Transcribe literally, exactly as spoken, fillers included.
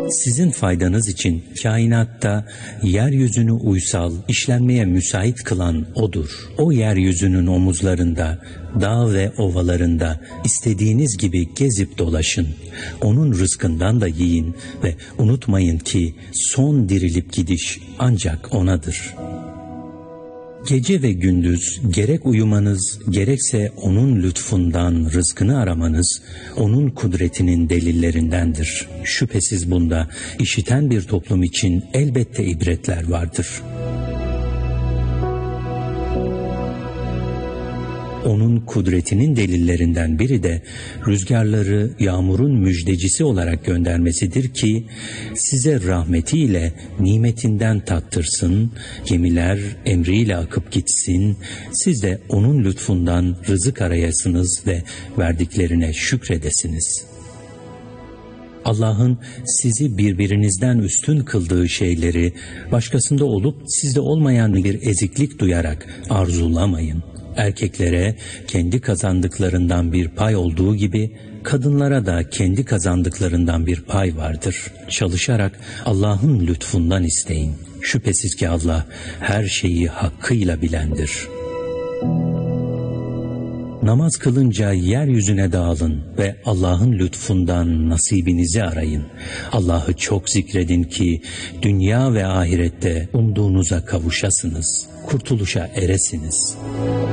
Sizin faydanız için kainatta yeryüzünü uysal, işlenmeye müsait kılan O'dur. O yeryüzünün omuzlarında, dağ ve ovalarında istediğiniz gibi gezip dolaşın. Onun rızkından da yiyin ve unutmayın ki son dirilip gidiş ancak O'nadır. Gece ve gündüz gerek uyumanız gerekse O'nun lütfundan rızkını aramanız O'nun kudretinin delillerindendir. Şüphesiz bunda işiten bir toplum için elbette ibretler vardır. O'nun kudretinin delillerinden biri de rüzgarları yağmurun müjdecisi olarak göndermesidir ki size rahmetiyle nimetinden tattırsın, gemiler emriyle akıp gitsin, siz de O'nun lütfundan rızık arayasınız ve verdiklerine şükredesiniz. Allah'ın sizi birbirinizden üstün kıldığı şeyleri başkasında olup sizde olmayan bir eziklik duyarak arzulamayın. Erkeklere kendi kazandıklarından bir pay olduğu gibi kadınlara da kendi kazandıklarından bir pay vardır. Çalışarak Allah'ın lütfundan isteyin. Şüphesiz ki Allah her şeyi hakkıyla bilendir. Namaz kılınca yeryüzüne dağılın ve Allah'ın lütfundan nasibinizi arayın. Allah'ı çok zikredin ki dünya ve ahirette umduğunuza kavuşasınız, kurtuluşa eresiniz.